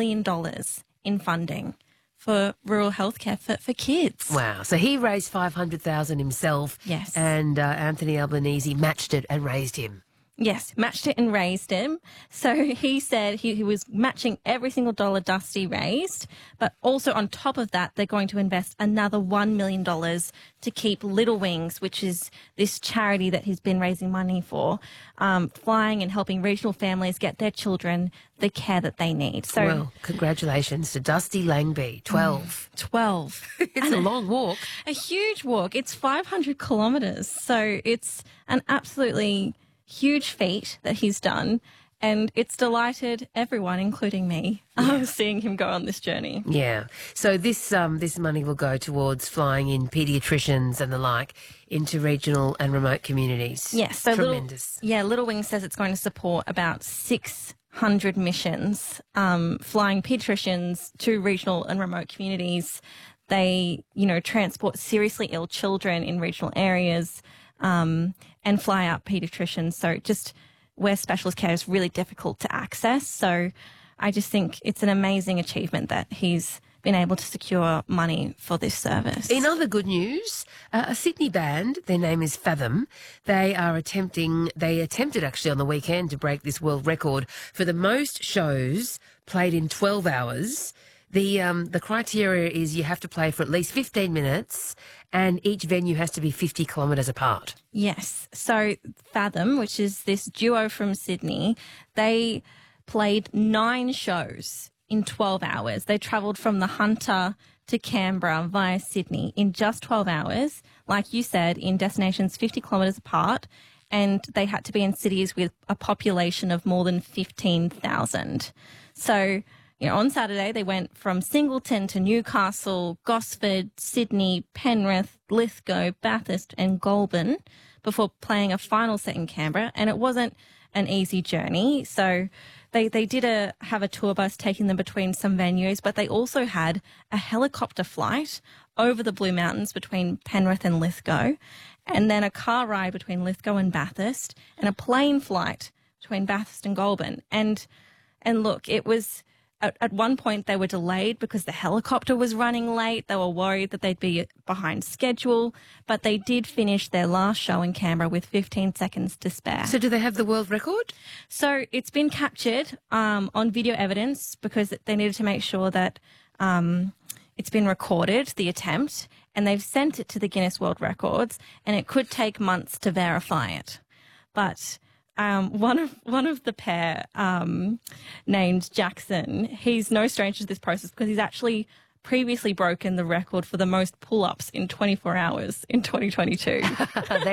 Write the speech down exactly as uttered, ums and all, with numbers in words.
million dollars in funding for rural healthcare for, for kids. Wow. So he raised five hundred thousand dollars himself. Yes. And uh, Anthony Albanese matched it and raised him. Yes, matched it and raised him. So he said he, he was matching every single dollar Dusty raised, but also on top of that, they're going to invest another one million dollars to keep Little Wings, which is this charity that he's been raising money for, um, flying and helping regional families get their children the care that they need. So, well, congratulations to Dusty Langby, twelve. twelve. It's a long walk. A huge walk. It's five hundred kilometres. So it's an absolutely huge feat that he's done, and it's delighted everyone, including me, yeah. um, seeing him go on this journey. Yeah. So this um, this money will go towards flying in paediatricians and the like into regional and remote communities. Yes. So tremendous. Little, yeah, Little Wing says it's going to support about six hundred missions, um, flying paediatricians to regional and remote communities. They, you know, transport seriously ill children in regional areas, um, and fly out paediatricians. So just where specialist care is really difficult to access. So I just think it's an amazing achievement that he's been able to secure money for this service. In other good news, uh, a Sydney band, their name is Fathom, they are attempting, they attempted actually on the weekend to break this world record for the most shows played in twelve hours. The um, the criteria is you have to play for at least fifteen minutes and each venue has to be fifty kilometres apart. Yes. So Fathom, which is this duo from Sydney, they played nine shows in twelve hours. They travelled from the Hunter to Canberra via Sydney in just twelve hours, like you said, in destinations fifty kilometres apart, and they had to be in cities with a population of more than fifteen thousand. So, you know, on Saturday, they went from Singleton to Newcastle, Gosford, Sydney, Penrith, Lithgow, Bathurst and Goulburn before playing a final set in Canberra. And it wasn't an easy journey. So they, they did a, have a tour bus taking them between some venues, but they also had a helicopter flight over the Blue Mountains between Penrith and Lithgow, and then a car ride between Lithgow and Bathurst, and a plane flight between Bathurst and Goulburn. And, and look, it was... At, at one point, they were delayed because the helicopter was running late. They were worried that they'd be behind schedule, but they did finish their last show in Canberra with fifteen seconds to spare. So do they have the world record? So it's been captured um, on video evidence because they needed to make sure that um, it's been recorded, the attempt, and they've sent it to the Guinness World Records, and it could take months to verify it. But... Um, one of one of the pair, um, named Jackson, he's no stranger to this process because he's actually previously broken the record for the most pull-ups in twenty-four hours in twenty twenty-two. They